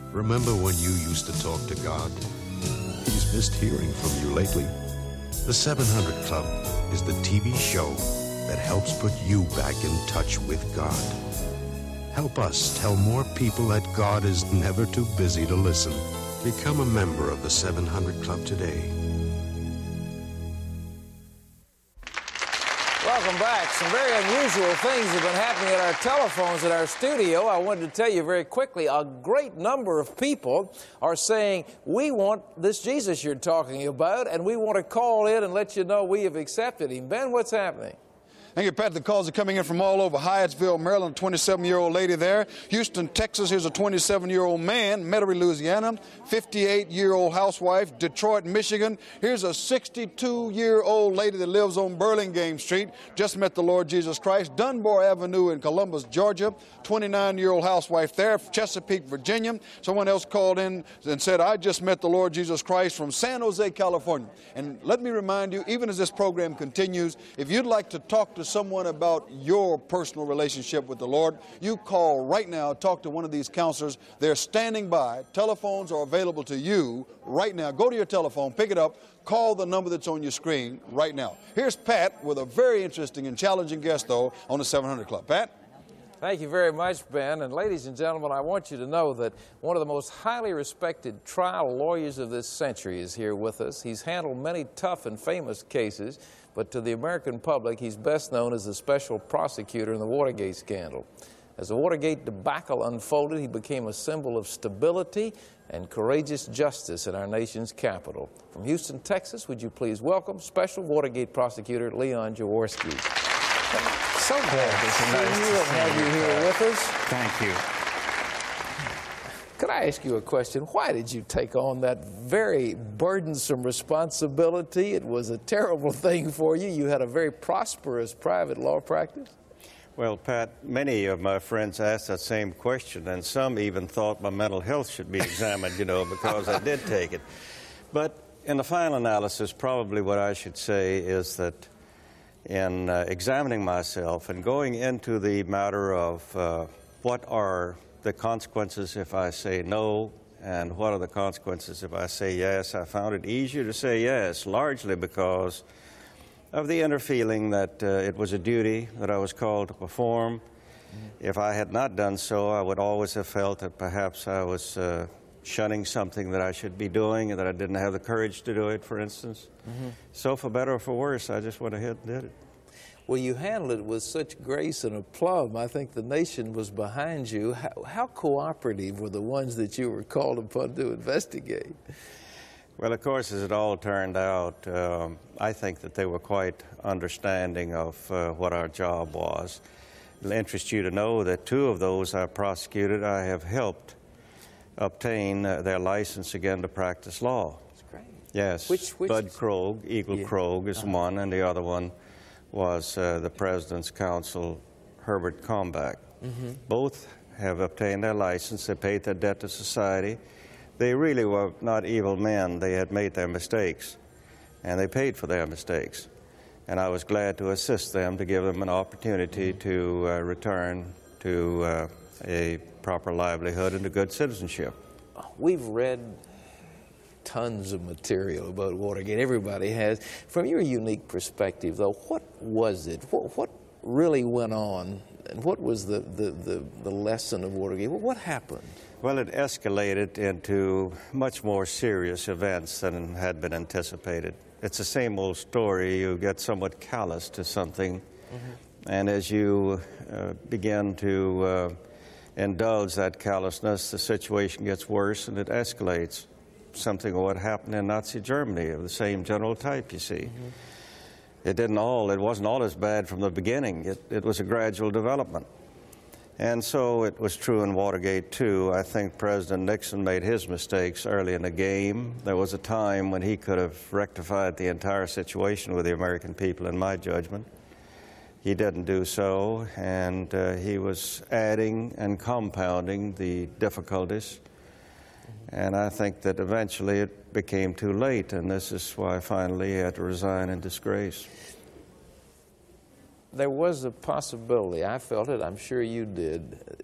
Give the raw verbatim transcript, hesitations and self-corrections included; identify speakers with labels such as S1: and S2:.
S1: Remember when you used to talk to God? He's missed hearing from you lately. The seven hundred Club is the T V show that helps put you back in touch with God. Help us tell more people that God is never too busy to listen. Become a member of the seven hundred Club today.
S2: Welcome back. Some very unusual things have been happening at our telephones at our studio. I wanted to tell you very quickly, a great number of people are saying, we want this Jesus you're talking about, and we want to call in and let you know we have accepted him. Ben, what's happening?
S3: Thank you, Pat. The calls are coming in from all over. Hyattsville, Maryland, twenty-seven-year-old lady there. Houston, Texas, here's a twenty-seven-year-old man. Metairie, Louisiana, fifty-eight-year-old housewife. Detroit, Michigan. Here's a sixty-two-year-old lady that lives on Burlingame Street. Just met the Lord Jesus Christ. Dunbar Avenue in Columbus, Georgia. twenty-nine-year-old housewife there. Chesapeake, Virginia. Someone else called in and said, I just met the Lord Jesus Christ from San Jose, California. And let me remind you, even as this program continues, if you'd like to talk to someone about your personal relationship with the Lord, you call right now, talk to one of these counselors. They're standing by. Telephones are available to you right now. Go to your telephone, pick it up, call the number that's on your screen right now. Here's Pat with a very interesting and challenging guest, though, on the seven hundred Club. Pat?
S2: Thank you very much, Ben. And ladies and gentlemen, I want you to know that one of the most highly respected trial lawyers of this century is here with us. He's handled many tough and famous cases, but to the American public, he's best known as the special prosecutor in the Watergate scandal. As the Watergate debacle unfolded, he became a symbol of stability and courageous justice in our nation's capital. From Houston, Texas, would you please welcome Special Watergate Prosecutor Leon Jaworski. So glad to see
S4: nice
S2: you and have you here with us.
S4: Thank you.
S2: Could I ask you a question? Why did you take on that very burdensome responsibility? It was a terrible thing for you. You had a very prosperous private law practice.
S4: Well, Pat, many of my friends asked that same question, and some even thought my mental health should be examined, you know, because I did take it. But in the final analysis, probably what I should say is that in uh, examining myself and going into the matter of uh, what are the consequences if I say no, and what are the consequences if I say yes, I found it easier to say yes, largely because of the inner feeling that uh, it was a duty that I was called to perform. Mm-hmm. If I had not done so, I would always have felt that perhaps I was uh, shunning something that I should be doing and that I didn't have the courage to do it, for instance. Mm-hmm. So for better or for worse, I just went ahead and did it.
S2: Well, you handled it with such grace and aplomb. I think the nation was behind you. How, how cooperative were the ones that you were called upon to investigate?
S4: Well, of course, as it all turned out, um, I think that they were quite understanding of uh, what our job was. It'll interest you to know that two of those I prosecuted, I have helped obtain uh, their license again to practice law.
S2: That's great.
S4: Yes.
S2: Which, which
S4: Bud Krogh, Eagle
S2: yeah.
S4: Krogh is
S2: uh-huh.
S4: one, and the other one was uh, the President's counsel, Herbert Kalmbach. Mm-hmm. Both have obtained their license. They paid their debt to society. They really were not evil men. They had made their mistakes, and they paid for their mistakes. And I was glad to assist them, to give them an opportunity mm-hmm. to uh, return to uh, a proper livelihood and a good citizenship.
S2: We've read tons of material about Watergate. Everybody has. From your unique perspective, though, what was it? What, what really went on? And what was the, the, the, the lesson of Watergate? What happened?
S4: Well, it escalated into much more serious events than had been anticipated. It's the same old story. You get somewhat callous to something, mm-hmm. and as you uh, begin to uh, indulge that callousness, the situation gets worse and it escalates. Something of what happened in Nazi Germany of the same general type, you see. Mm-hmm. It didn't all, it wasn't all as bad from the beginning. It, it was a gradual development. And so it was true in Watergate, too. I think President Nixon made his mistakes early in the game. There was a time when he could have rectified the entire situation with the American people, in my judgment. He didn't do so, and uh, he was adding and compounding the difficulties. And I think that eventually it became too late, and this is why finally he had to resign in disgrace.
S2: There was a possibility, I felt it, I'm sure you did,